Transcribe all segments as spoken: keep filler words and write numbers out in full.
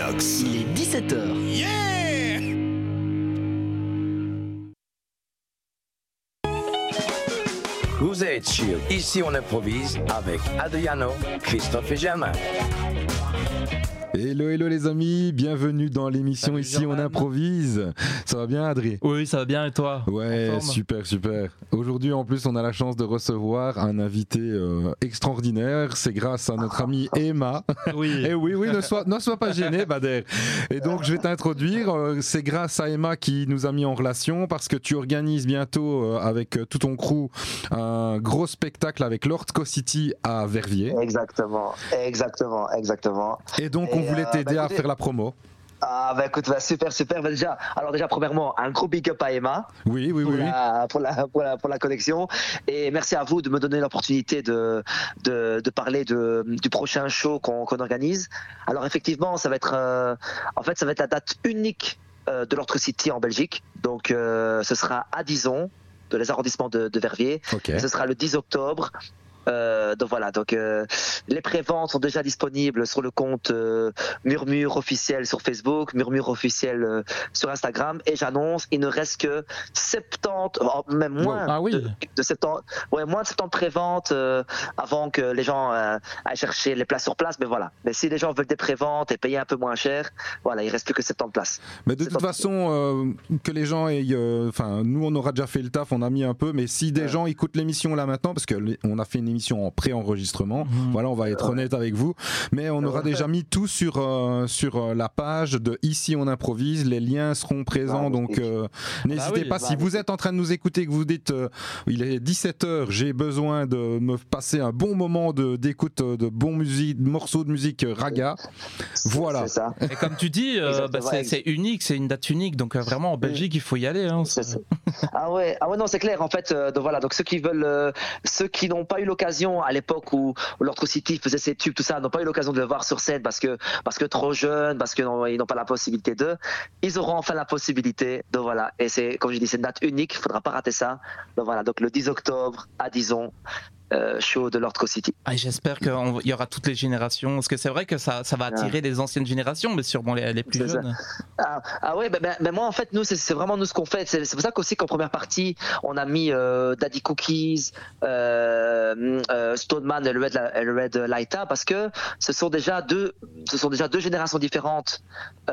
Equinox, il est dix-sept heures. Yeah! Vous êtes sur Ici on improvise avec Adriano, Christophe et Germain. Hello, hello les amis, bienvenue dans l'émission Salut, Ici on Germaine. improvise. Ça va bien Adrien? Oui, ça va bien et toi? Ouais, En forme super, super. Aujourd'hui en plus on a la chance de recevoir un invité euh, extraordinaire. C'est grâce à notre amie Emma. Oui. Et oui, oui, ne sois, ne sois pas gêné Bader. Et donc je vais t'introduire. Euh, C'est grâce à Emma qui nous a mis en relation parce que tu organises bientôt euh, avec euh, tout ton crew un gros spectacle avec Lord Co-City à Verviers. Exactement, exactement, exactement. Et donc Et on voulait euh, t'aider bah, à écoutez- faire la promo. Ah bah écoute, bah, super, super. Bah, déjà, alors déjà premièrement, un gros big up à Emma Oui, oui, pour, oui. oui. la, pour, la, pour, la, pour la connexion. Et merci à vous de me donner l'opportunité de, de, de parler de, du prochain show qu'on qu'on organise. Alors effectivement, ça va être, euh, en fait, ça va être la date unique euh, de Lord Co-City en Belgique. Donc euh, ce sera à Dizon, de les arrondissements de, de Verviers. Ok. Et ce sera le dix octobre. Euh, donc voilà, donc euh, les préventes sont déjà disponibles sur le compte euh, Murmure officiel sur Facebook, Murmure officiel euh, sur Instagram, et j'annonce, il ne reste que soixante-dix, oh, même moins Ah oui. de, de soixante-dix, ouais, moins de soixante-dix préventes euh, avant que les gens euh, aillent chercher les places sur place. Mais voilà, mais si les gens veulent des préventes et payer un peu moins cher, voilà, il reste plus que soixante-dix places. Mais de C'est toute pas- façon, euh, que les gens aient, euh, enfin, nous on aura déjà fait le taf, on a mis un peu, mais si des Ouais. gens écoutent l'émission là maintenant, parce que les- on a fait une émission en pré-enregistrement, Mhm. voilà, on va être honnête avec vous, mais on aura Ouais. déjà mis tout sur euh, sur euh, la page de Ici on improvise, les liens seront présents, donc Magnifique. euh, n'hésitez oui, pas, si vous êtes en train de nous écouter, que vous dites, euh, il est dix-sept heures, j'ai besoin de me passer un bon moment de d'écoute euh, de bons musiques, morceaux de musique euh, raga, voilà. C'est ça. Et comme tu dis, euh, Exactement, bah, c'est, c'est unique, c'est une date unique, donc euh, vraiment en Belgique il faut y aller. Hein, C'est ça. Ah ouais, ah ouais, non, c'est clair. En fait, euh, donc voilà, donc ceux qui veulent, euh, ceux qui n'ont pas eu l'occasion à l'époque où, où Lord Co-City faisait ses tubes, tout ça, n'ont pas eu l'occasion de le voir sur scène parce que parce que trop jeunes, parce que non, ils n'ont pas la possibilité de, ils auront enfin la possibilité. Donc voilà, et c'est comme je dis, c'est une date unique, il faudra pas rater ça. Donc voilà, donc le dix octobre à Dizon. Euh, show de Lord Co-City. Ah, et j'espère qu'il y aura toutes les générations, parce que c'est vrai que ça, ça va attirer les anciennes générations, mais sûrement les, les plus C'est ça. jeunes. Ah, ah ouais, ben, ben, ben moi en fait nous c'est, c'est vraiment nous ce qu'on fait. C'est, c'est pour ça qu'aussi qu'en première partie on a mis euh, Daddy Cookies, euh, euh, Stoneman et le Red, et le Red Lighta parce que ce sont déjà deux, ce sont déjà deux générations différentes.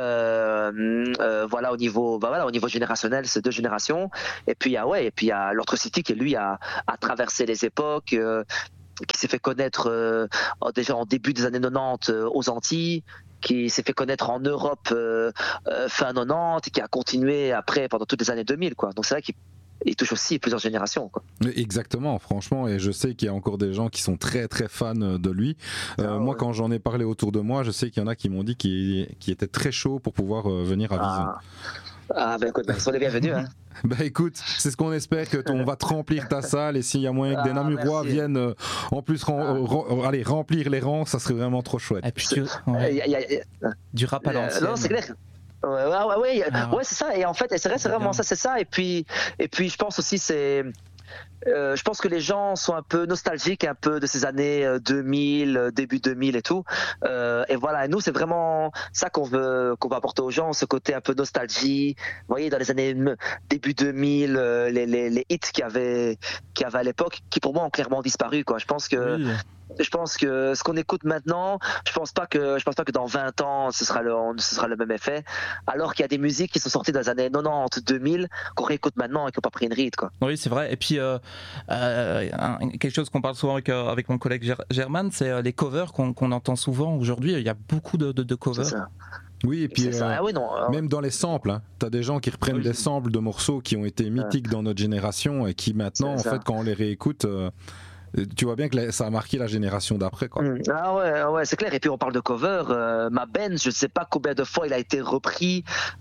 Euh, euh, voilà au niveau, bah voilà au niveau générationnel, c'est deux générations. Et puis ah ouais, et puis il y a Lord Co-City qui lui a, a traversé les époques. Euh, qui s'est fait connaître euh, déjà en début des années quatre-vingt-dix euh, aux Antilles, qui s'est fait connaître en Europe euh, euh, fin quatre-vingt-dix et qui a continué après pendant toutes les années deux mille quoi. Donc c'est vrai qu'il il touche aussi plusieurs générations quoi. Exactement, franchement, et je sais qu'il y a encore des gens qui sont très très fans de lui. Euh, Ah ouais. Moi, quand j'en ai parlé autour de moi, je sais qu'il y en a qui m'ont dit qu'ils qu'ils étaient très chauds pour pouvoir euh, venir à Vison. Ah, ah ben écoute, ben, soyez les bienvenus hein. Bah écoute, c'est ce qu'on espère, que t- on va te remplir ta salle, et s'il y a moyen que des Ah, Namurois merci. viennent euh, en plus ren- Ah. ren- allez, remplir les rangs, ça serait vraiment trop chouette. Et puis tu- Il ouais, y a- il y a- il y a- du rap à Euh, l'ancienne. non, c'est clair. Ouais, ouais, ouais, ouais, Ah ouais. ouais, c'est ça. Et en fait, et c'est vrai, c'est C'est vraiment bien. ça, c'est ça. Et puis, et puis, je pense aussi, c'est, euh, je pense que les gens sont un peu nostalgiques, un peu de ces années euh, deux mille, euh, début deux mille et tout. Euh, et voilà. Et nous, c'est vraiment ça qu'on veut, qu'on veut apporter aux gens, ce côté un peu nostalgie. Vous voyez, dans les années m- début deux mille, euh, les, les, les hits qu'il y avait, qu'il y avait à l'époque, qui pour moi ont clairement disparu, quoi. Je pense que, Oui. je pense que ce qu'on écoute maintenant, je pense pas que je pense pas que dans vingt ans ce sera le ce sera le même effet, alors qu'il y a des musiques qui sont sorties dans les années quatre-vingt-dix, deux mille qu'on réécoute maintenant et qui n'ont pas pris une ride quoi. Oui, c'est vrai. Et puis, euh, euh, un- quelque chose qu'on parle souvent avec, euh, avec mon collègue Ger- German, c'est euh, les covers qu'on, qu'on entend souvent aujourd'hui. Il y a beaucoup de, de, de C'est covers. ça. Oui, et puis C'est ça. euh, Ah oui non. euh, même dans les samples, hein, t'as des gens qui reprennent Oui. des samples de morceaux qui ont été mythiques dans notre génération et qui maintenant, en C'est ça. fait, quand on les réécoute, euh, tu vois bien que la- ça a marqué la génération d'après, quoi. Mm. Ah ouais, ah ouais, c'est clair. Et puis on parle de cover. Euh, ma Benz, je sais pas combien de fois il a été repris.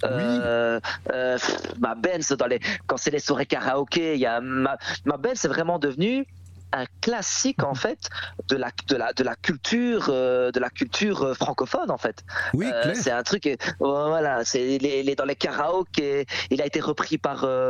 Euh, euh, pff, ma Benz dans les quand c'est les soirées karaoké, il y a ma, ma Benz c'est vraiment devenu un classique en fait de la de la de la culture euh, de la culture euh, francophone en fait. Oui, Euh, clair. c'est un truc, euh, voilà, c'est les, les- dans les karaokés, il a été repris par euh,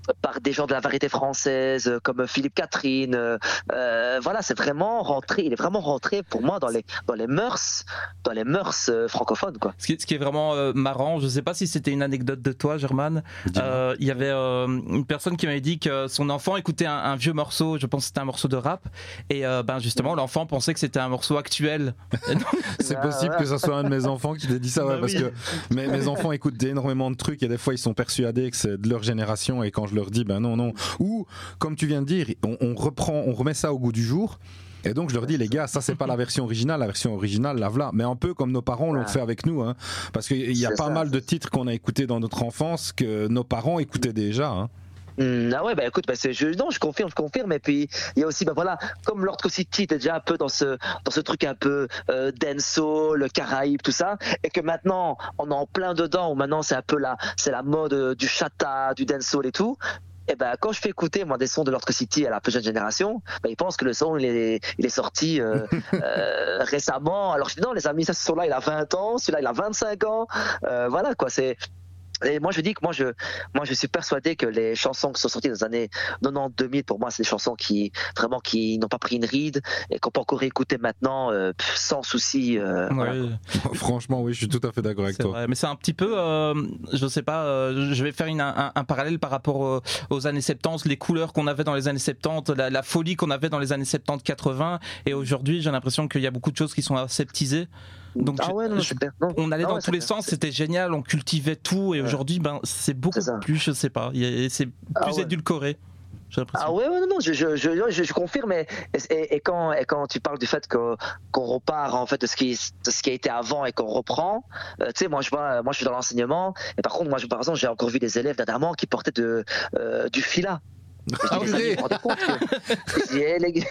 par des gens de la variété française euh, comme Philippe Catherine. Euh, euh, voilà, c'est vraiment rentré. Il est vraiment rentré pour moi dans les dans les mœurs, dans les mœurs euh, francophones, quoi. Ce qui, ce qui est vraiment euh, marrant, je ne sais pas si c'était une anecdote de toi, German. Euh, il y avait euh, une personne qui m'avait dit que son enfant écoutait un, un vieux morceau. Je pense que c'était un morceau de rap, et euh, ben justement, l'enfant pensait que c'était un morceau actuel. C'est Ah, possible ouais. que ça soit un de mes enfants qui t'ait dit ça, ouais, Bah parce oui. que mes, mes enfants écoutent énormément de trucs et des fois ils sont persuadés que c'est de leur génération, et quand je leur dis ben non non, ou comme tu viens de dire, on, on reprend, on remet ça au goût du jour. Et donc je leur dis, les gars, ça c'est pas la version originale, la version originale, la voilà. Mais un peu comme nos parents l'ont Ah. fait avec nous, hein, parce qu'il y a C'est pas ça, mal de c'est titres qu'on a écoutés dans notre enfance que nos parents écoutaient déjà. Hein. Mm, ah ouais, bah écoute, bah c'est, je, non, je confirme, je confirme. Et puis il y a aussi, bah voilà, comme Lord City était déjà un peu dans ce dans ce truc un peu euh, dancehall, Caraïbes, tout ça, et que maintenant on est en plein dedans, où maintenant c'est un peu la c'est la mode euh, du chata, du dancehall et tout. Et ben quand je fais écouter moi des sons de Lord City à la plus jeune génération, bah, ils pensent que le son il est il est sorti euh, euh, récemment. Alors je dis non les amis, ça ce son-là il a vingt ans, celui-là il a vingt-cinq ans. Euh, voilà quoi, c'est. Et moi je dis que moi je moi je suis persuadé que les chansons qui sont sorties dans les années quatre-vingt-dix deux mille, pour moi c'est des chansons qui vraiment qui n'ont pas pris une ride et qu'on peut encore écouter maintenant euh, sans souci. Euh, Ouais. voilà. Franchement, oui, je suis tout à fait d'accord avec C'est toi. vrai, mais c'est un petit peu, euh, je sais pas, euh, je vais faire une, un, un parallèle par rapport euh, aux années soixante-dix, les couleurs qu'on avait dans les années soixante-dix, la, la folie qu'on avait dans les années soixante-dix quatre-vingts, et aujourd'hui j'ai l'impression qu'il y a beaucoup de choses qui sont aseptisées. Donc Ah ouais, non, je- c'est clair. Non. on allait Ah dans ouais, tous c'est les clair. sens, c'était génial, on cultivait tout, et Ouais. aujourd'hui ben, c'est beaucoup C'est ça. plus, je sais pas, il y a- c'est plus Ah ouais. édulcoré. J'ai l'impression. Ah ouais, ouais, non, non, je, je, je, je, je confirme. Et, et, et, quand, et quand tu parles du fait que, qu'on repart en fait de ce qui, de ce qui a été avant et qu'on reprend, euh, tu sais, moi je vois, moi je suis dans l'enseignement. Et par contre, moi, je, par exemple, j'ai encore vu des élèves dernièrement qui portaient de, euh, du fila. Ah Je dis, oui. vous vous rendez compte que- je dis, eh, les gars,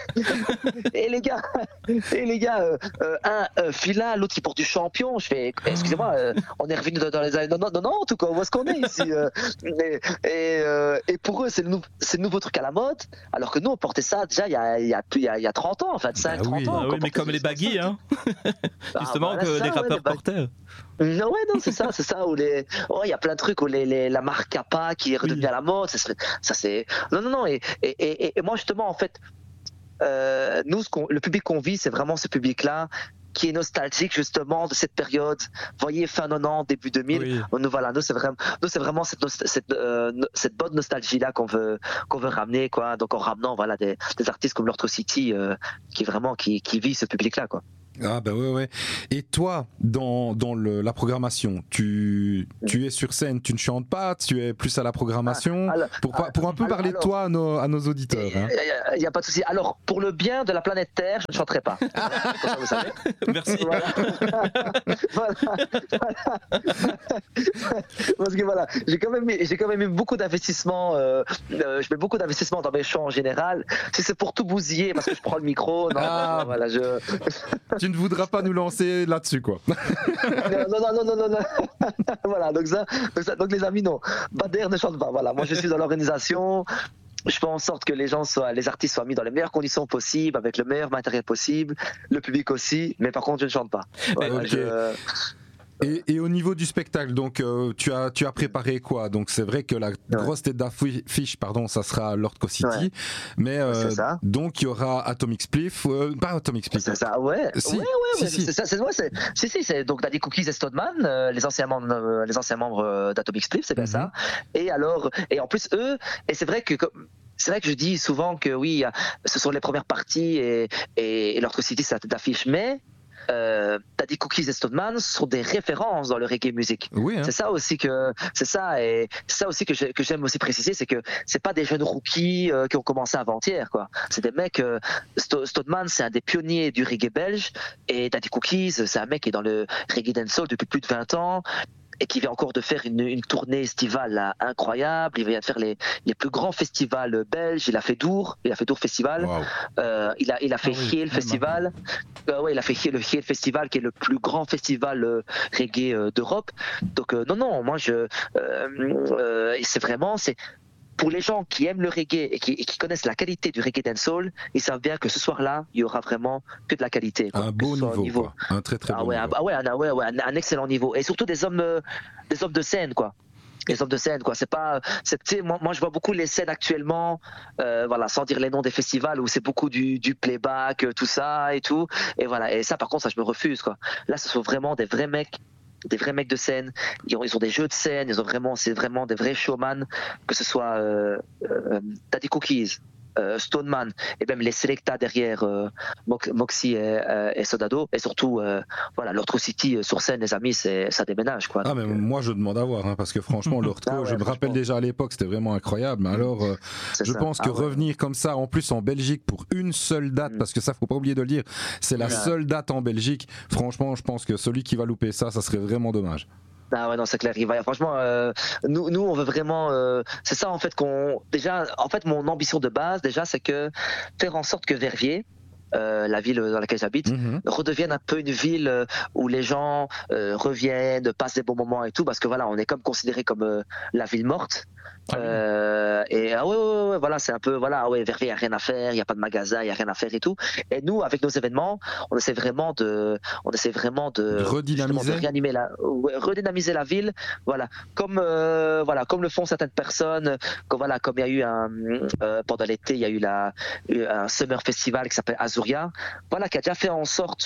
eh, les gars, eh, les gars, euh, euh, un euh, fila, l'autre qui porte du champion. Je fais, excusez-moi, euh, on est revenu dans, dans les années quatre-vingt-dix, ou quoi, où est-ce qu'on est ici euh, et, et, euh, et pour eux, c'est le, nou- c'est le nouveau truc à la mode, alors que nous, on portait ça déjà il y a, il y a, plus- il y a, il y a trente ans, en fait, cinq, Bah oui. trente ans. Ah qu'on oui, mais portait comme des les choses comme baggy, ça. hein. Ah, Justement, voilà, que ça, les ouais, rappeurs les baggy. portaient. Non, ouais, non, c'est ça, c'est ça, où les, oh, il y a plein de trucs où les, les, la marque Kappa qui est redevenue Oui. à la mode, ça, c'est- ça c'est, non, non, non, et, et, et, et moi, justement, en fait, euh, nous, ce qu'on, le public qu'on vit, c'est vraiment ce public-là qui est nostalgique, justement, de cette période, voyez, fin quatre-vingt-dix, début deux mille, Oui. nous, voilà, nous, c'est vraiment, nous, c'est vraiment cette, nost- cette, euh, no- cette bonne nostalgie-là qu'on veut, qu'on veut ramener, quoi, donc en ramenant, voilà, des, des artistes comme Lord City, euh, qui vraiment, qui, qui vit ce public-là, quoi. Ah bah ouais ouais. Et toi, dans, dans le, la programmation, tu, tu es sur scène, tu ne chantes pas, tu es plus à la programmation. Alors- pour, pas- pour un peu alors- parler de alors- toi à nos, à nos auditeurs. Hein. Il n'y a, a pas de souci. Alors, pour le bien de la planète Terre, je ne chanterai pas. Voilà, comme ça, vous savez. Merci. Voilà. Voilà. Voilà. Parce que voilà, j'ai quand même, mis- j'ai quand même eu beaucoup d'investissements. Euh, euh, je mets beaucoup d'investissements dans mes chants en général. Si c'est pour tout bousiller, parce que je prends le micro, non, Ah. voilà, je. Tu ne voudras pas nous lancer là-dessus, quoi. Non, non, non, non, non, non. Voilà, donc ça, donc ça, donc les amis, non. Bader ne chante pas. Voilà, moi je suis dans l'organisation. Je fais en sorte que les gens soient, les artistes soient mis dans les meilleures conditions possibles, avec le meilleur matériel possible, le public aussi. Mais par contre, je ne chante pas. Voilà, Ok. je- Et, et au niveau du spectacle, donc euh, tu as tu as préparé quoi? Donc c'est vrai que la grosse tête d'affiche, pardon, ça sera Lord City, Ouais. mais euh, C'est ça. donc il y aura Atomic Spliff, euh, pas Atomic Spliff. C'est ça, ouais. Si, ouais, ouais, si, mais si. c'est ça, c'est, ouais, c'est, si, si, c'est donc Daddy Cookies et Stoneman, euh, les anciens membres, euh, les anciens membres euh, d'Atomic Spliff, c'est bien Mhm. ça. Et alors, et en plus eux, et c'est vrai que comme- c'est vrai que je dis souvent que oui, ce sont les premières parties et, et, et Lord City c'est la tête d'affiche, mais euh, Daddy Cookies et Stoneman sont des références dans le reggae music. Oui, hein. C'est ça aussi que c'est ça et c'est ça aussi que, j'ai- que j'aime aussi préciser, c'est que c'est pas des jeunes rookies euh, qui ont commencé avant-hier, quoi. C'est des mecs. Euh, Sto- Stoneman, c'est un des pionniers du reggae belge, et Daddy Cookies, c'est un mec qui est dans le reggae dancehall depuis plus de vingt ans. Et qui vient encore de faire une, une tournée estivale là, incroyable. Il vient de faire les, les plus grands festivals belges. Il a fait Dour, il a fait Dour Festival. Waouh. Euh, il a il a fait Ah oui, Hiel vraiment. Festival. Euh, ouais, il a fait Hiel- le Hiel Festival qui est le plus grand festival euh, reggae euh, d'Europe. Donc euh, non non, moi je euh, euh, et c'est vraiment c'est pour les gens qui aiment le reggae et qui, et qui connaissent la qualité du reggae dancehall, ils savent bien que ce soir-là, il y aura vraiment que de la qualité. Quoi. Un Que beau ce soit au niveau, quoi. Un très très ah beau ouais, niveau. ah ouais, un, ouais, ouais, un, un excellent niveau. Et surtout des hommes, euh, des hommes de scène, quoi. les hommes de scène, quoi. C'est pas, c'est, tu sais, moi, moi je vois beaucoup les scènes actuellement, euh, voilà, sans dire les noms des festivals où c'est beaucoup du, du playback, tout ça et tout. Et voilà. Et ça, par contre, ça, je me refuse, quoi. Là, ce sont vraiment des vrais mecs, des vrais mecs de scène. Ils ont, ils ont des jeux de scène. Ils ont vraiment, c'est vraiment des vrais showman. Que ce soit euh, euh, Daddy Cookies, Euh, Stoneman et même les Selecta derrière euh, Moxie et, euh, et Sodado, et surtout euh, voilà, l'Ortro City euh, sur scène, les amis, c'est, ça déménage, quoi. Ah, donc, mais euh... moi je demande à voir, hein, parce que franchement l'Ortro, ah ouais, je me rappelle déjà à l'époque, c'était vraiment incroyable, mais alors euh, je ça. pense que ah ouais. revenir comme ça en plus en Belgique pour une seule date, mmh. parce que ça faut pas oublier de le dire, c'est la ouais. seule date en Belgique, franchement je pense que celui qui va louper ça, ça serait vraiment dommage. Ah ouais, non, c'est clair. Il va, franchement, euh, nous, nous, on veut vraiment. Euh, c'est ça, en fait, qu'on. Déjà, en fait, mon ambition de base, déjà, c'est que faire en sorte que Verviers, euh, la ville dans laquelle j'habite, mmh. redevienne un peu une ville où les gens euh, reviennent, passent des bons moments et tout, parce que voilà, on est comme considéré comme euh, la ville morte. Ah oui. euh, et ah ouais, ouais, ouais, voilà, c'est un peu voilà, ouais, Verviers, il y a rien à faire, il y a pas de magasin, il y a rien à faire et tout. Et nous, avec nos événements, on essaie vraiment de, on essaie vraiment de, de redynamiser, de réanimer la, ouais, redynamiser la ville, voilà, comme euh, voilà, comme le font certaines personnes, comme voilà, comme il y a eu un euh, pendant l'été, il y a eu la un summer festival qui s'appelle Azuria, voilà, qui a déjà fait en sorte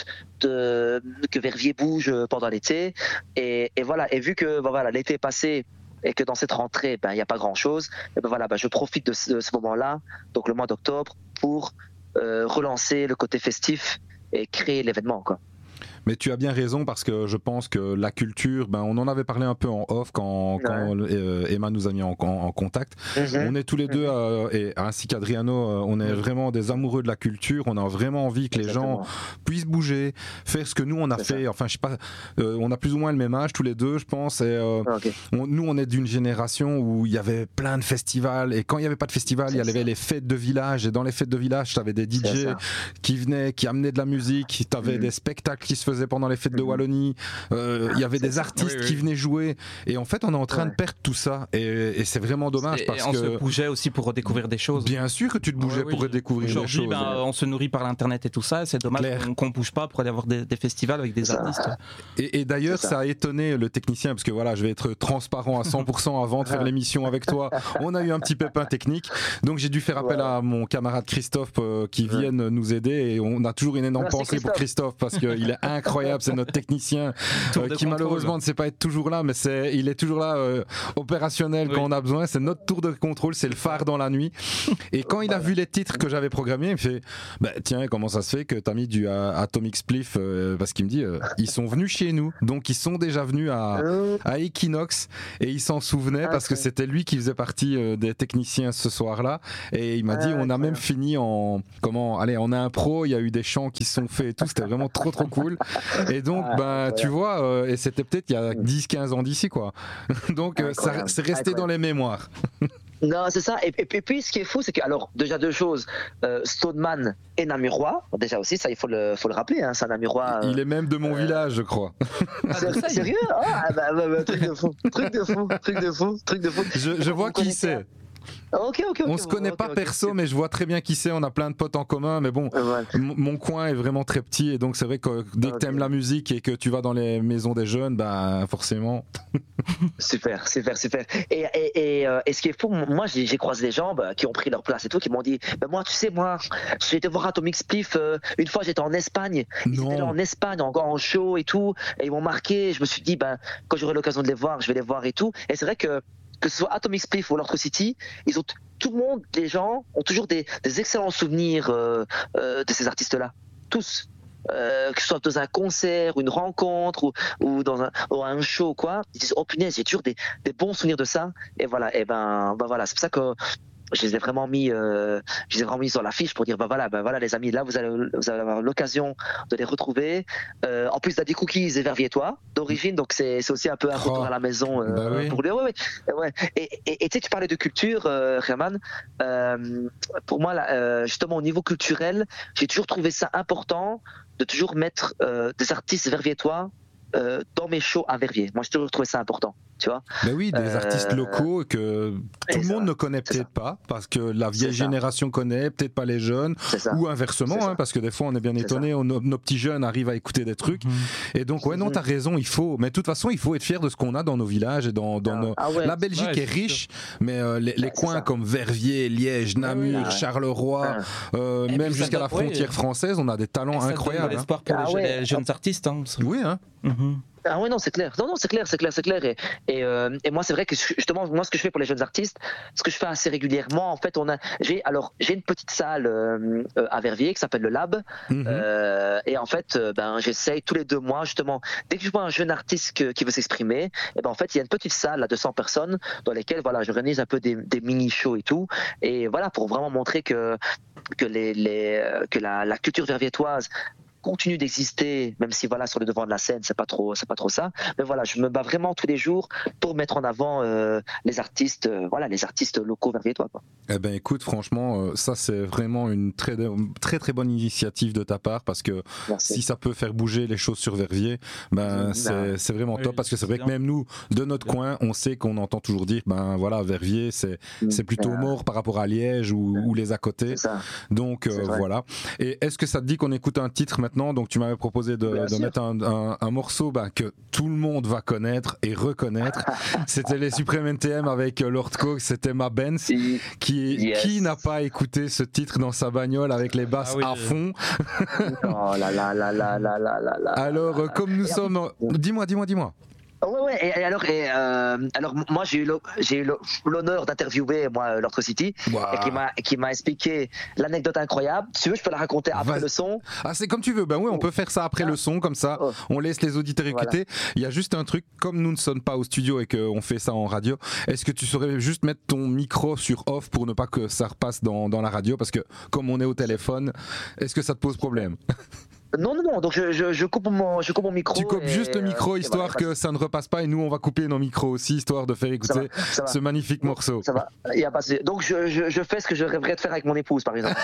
de que Verviers bouge pendant l'été, et, et voilà, et vu que voilà, l'été est passé. Et que dans cette rentrée, ben, il n'y a pas grand-chose, et ben voilà, ben, je profite de ce, de ce moment-là, donc le mois d'octobre, pour euh, relancer le côté festif et créer l'événement, quoi. Mais tu as bien raison, parce que je pense que la culture, ben on en avait parlé un peu en off quand, quand ouais. euh, Emma nous a mis en, en, en contact. Mm-hmm. On est tous les deux, euh, et ainsi qu'Adriano, euh, on est vraiment des amoureux de la culture. On a vraiment envie que les Exactement. gens puissent bouger, faire ce que nous on a C'est fait. Ça. Enfin, je sais pas, euh, on a plus ou moins le même âge tous les deux, je pense. Et, euh, okay. on, nous, on est d'une génération où il y avait plein de festivals, et quand il n'y avait pas de festival, il y avait ça. les fêtes de village. Et dans les fêtes de village, tu avais des D J qui venaient, qui amenaient de la musique. Tu avais mm-hmm. des spectacles qui se faisaient pendant les fêtes de Wallonie, euh, il y avait c'est des ça. artistes oui, oui. qui venaient jouer, et en fait on est en train ouais. de perdre tout ça, et, et c'est vraiment dommage, et, parce et on que se bougeait aussi pour redécouvrir des choses. Bien sûr que tu te bougeais ouais, pour oui. redécouvrir des choses. Ben, on se nourrit par l'internet et tout ça, et c'est dommage qu'on, qu'on bouge pas pour aller avoir des, des festivals avec des c'est artistes. Et, et d'ailleurs ça. ça a étonné le technicien, parce que voilà, je vais être transparent à cent pour cent avant de faire l'émission avec toi. On a eu un petit pépin technique, donc j'ai dû faire appel ouais. à mon camarade Christophe euh, qui ouais. vienne nous aider, et on a toujours une énorme Merci pensée Christophe. pour Christophe, parce qu'il est incroyable, c'est notre technicien euh, qui malheureusement ne sait pas être toujours là, mais c'est, il est toujours là euh, opérationnel oui. quand on a besoin. C'est notre tour de contrôle, c'est le phare dans la nuit. Et quand il a vu les titres que j'avais programmés, il me fait bah, tiens, comment ça se fait que t'as mis du uh, Atomic Spliff, euh, parce qu'il me dit euh, ils sont venus chez nous, donc ils sont déjà venus à, à Equinox, et il s'en souvenait parce que c'était lui qui faisait partie euh, des techniciens ce soir-là, et il m'a dit on a même fini en comment allez en impro, il y a eu des chants qui se sont faits et tout, c'était vraiment trop trop cool. Et donc ben tu vois, euh, et c'était peut-être il y a dix quinze ans d'ici, quoi. Donc euh, ça, c'est resté dans les mémoires. Non, c'est ça. Et, et, et puis, ce qui est fou, c'est que, alors, déjà deux choses. Euh, Stoneman est namurois. Déjà aussi, ça, il faut le, faut le rappeler. Hein, c'est un namurois. Euh, il est même de mon euh... village, je crois. C'est, sérieux ah, bah, bah, bah, truc de fou. Truc de fou. Truc de fou. Truc de fou. Je, je vois qui c'est. Okay, okay, okay, on se connaît okay, pas okay, perso, okay. mais je vois très bien qui c'est. On a plein de potes en commun, mais bon, ouais. m- mon coin est vraiment très petit, et donc c'est vrai que dès que okay. t'aimes la musique et que tu vas dans les maisons des jeunes, bah forcément. Super, super, super. Et, et, et, euh, et ce qui est fou, moi j'ai, j'ai croisé des gens bah, qui ont pris leur place et tout, qui m'ont dit bah, moi, tu sais, moi, j'ai été voir Atomic Spliff. Euh, une fois, j'étais en Espagne. Ils non. étaient là en Espagne, encore en show et tout, et ils m'ont marqué. Je me suis dit, bah, quand j'aurai l'occasion de les voir, je vais les voir et tout. Et c'est vrai que que ce soit Atomic Spliff ou l'Ortro City, ils ont t- tout le monde, les gens ont toujours des, des excellents souvenirs euh, euh, de ces artistes-là, tous. Euh, que ce soit dans un concert, une rencontre ou, ou dans un, ou un show, quoi. Ils disent oh punaise, j'ai toujours des, des bons souvenirs de ça. Et voilà, et ben, ben voilà, c'est pour ça que je les ai vraiment mis, euh, je les ai vraiment mis sur l'affiche pour dire bah voilà, bah voilà les amis, là vous allez, vous allez avoir l'occasion de les retrouver. Euh, en plus, Daddy Cookies et Verviers-toi d'origine, donc c'est, c'est aussi un peu un retour oh, à la maison euh, bah oui. pour les. Ouais, ouais, ouais. Et, et, et tu sais, tu parlais de culture, euh, Herman. Euh, pour moi, là, euh, justement au niveau culturel, j'ai toujours trouvé ça important de toujours mettre euh, des artistes verviétois euh, dans mes shows à Verviers. Moi, j'ai toujours trouvé ça important, tu vois. Ben oui, des Euh, artistes locaux que tout le ça, monde ne connaît c'est peut-être pas, parce que la vieille C'est ça. génération connaît, peut-être pas les jeunes, C'est ça. ou inversement, C'est ça. hein, parce que des fois on est bien C'est étonné, on- nos, nos petits jeunes arrivent à écouter des trucs. Mhm. Et donc, ouais, non, Mhm. t'as raison, il faut. Mais de toute façon, il faut être fier de ce qu'on a dans nos villages et dans, dans Ah, nos. ah ouais. La Belgique Ouais, est c'est riche, mais euh, les, les Ouais, c'est coins ça. comme Verviers, Liège, Namur, ouais. Charleroi, Ah. euh, Et même puis ça jusqu'à la donne- ouais. frontière française, on a des talents Ça donne de incroyables. hein. l'espoir pour Ah les, ouais. les jeunes artistes. Hein. Oui, hein. Mhm. Ah oui, non, c'est clair. Non, non, c'est clair, c'est clair, c'est clair. Et, et, euh, et moi, c'est vrai que justement, moi, ce que je fais pour les jeunes artistes, ce que je fais assez régulièrement, en fait, on a, j'ai, alors, j'ai une petite salle euh, euh, à Verviers qui s'appelle le Lab. Mhm. Euh, et en fait, euh, ben, j'essaye tous les deux mois, justement, dès que je vois un jeune artiste que- qui veut s'exprimer, et ben, en fait, il y a une petite salle à deux cents personnes dans lesquelles, voilà, j'organise un peu des, des mini-shows et tout. Et voilà, pour vraiment montrer que, que, les, les, euh, que la, la culture verviétoise continue d'exister, même si voilà sur le devant de la scène c'est pas trop c'est pas trop ça, mais voilà, je me bats vraiment tous les jours pour mettre en avant euh, les artistes euh, voilà les artistes locaux verviétois, quoi. Eh ben écoute, franchement, euh, ça c'est vraiment une très très très bonne initiative de ta part, parce que Merci. si ça peut faire bouger les choses sur Verviers, ben Mhm. c'est c'est vraiment Oui, top, parce que c'est c'est vrai que bien. même nous, de notre Bien. coin, on sait qu'on entend toujours dire, ben voilà, Verviers c'est c'est plutôt Ah, mort par rapport à Liège ou, ou les à côté. c'est ça. Donc euh, C'est vrai. voilà. Et est-ce que ça te dit qu'on écoute un titre maintenant? Donc tu m'avais proposé de, Bien de sûr. mettre un, un- un morceau bah, que tout le monde va connaître et reconnaître. C'était les Supreme N T M avec euh, Lord Coke, c'était Ma Benz. Et- Qui, Yes. qui n'a pas écouté ce titre dans sa bagnole avec les basses Ah oui. à fond? oh là là là là là là là là. Alors, euh, comme nous Et en sommes... euh, Dis-moi, dis-moi, dis-moi. Oh, ouais, ouais. Et, et alors, et, euh, alors, moi, j'ai eu l'o- j'ai eu l'o- l'honneur d'interviewer moi Lord City, Waouh. et qui m'a qui m'a expliqué l'anecdote incroyable. Si tu veux, je peux la raconter après Vas-y. le son. Ah, c'est comme tu veux. Ben oui, on peut faire ça après Ah. le son, comme ça. Oh. On laisse les auditeurs Voilà. écouter. Il y a juste un truc, comme nous ne sommes pas au studio et qu'on fait ça en radio, est-ce que tu saurais juste mettre ton micro sur off pour ne pas que ça repasse dans, dans la radio? Parce que comme on est au téléphone, est-ce que ça te pose problème? Non, non, non. Donc, je, je, je coupe mon je coupe mon micro. Tu coupes et, juste le micro, euh, et histoire voilà, que ça ne repasse pas, et nous on va couper nos micros aussi, histoire de faire ça écouter va, ça va. ce magnifique morceau. Ça va, il y a pas de- Donc je, je, je fais ce que je rêverais de faire avec mon épouse, par exemple.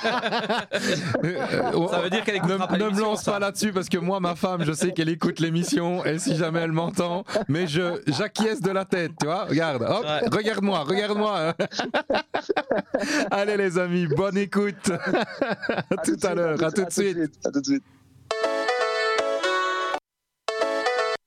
Euh, Ça veut dire qu'elle ne, écoutera pas ne me l'émission, lance ça. pas là-dessus, parce que moi, ma femme, je sais qu'elle écoute l'émission, et si jamais elle m'entend, mais je j'acquiesce de la tête, tu vois. Regarde, hop, Ouais. regarde-moi, regarde-moi. Allez les amis, bonne écoute. À tout à l'heure, à tout de suite. À tout de suite.